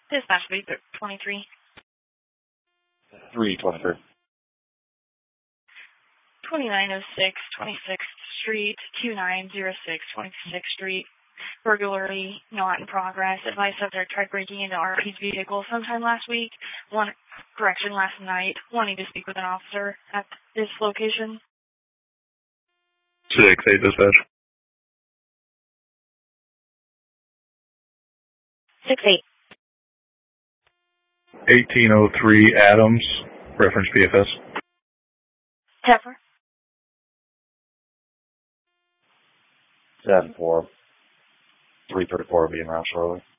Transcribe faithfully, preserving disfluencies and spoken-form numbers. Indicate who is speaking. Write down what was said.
Speaker 1: Dispatch B twenty-three.
Speaker 2: three twenty-three.
Speaker 1: twenty-nine oh six twenty-sixth Street, two nine oh six twenty-sixth Street. Burglary not in progress. Advice subject tried breaking into R P's vehicle sometime last week. One correction last night. Wanting to speak with an officer at this location.
Speaker 2: six eight dispatch.
Speaker 1: six eight.
Speaker 2: eighteen oh three Adams, reference P F S.
Speaker 1: Teffer.
Speaker 3: seven four. three thirty-four will be in route shortly.